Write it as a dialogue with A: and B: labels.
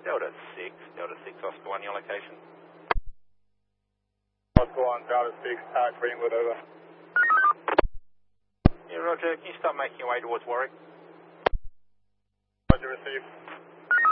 A: Delta 6, Oscar 1, your location.
B: Oscar 1, Delta 6, at Greenwood, over.
A: Yeah, Roger, can you start making your way towards Warwick?
B: Roger, received.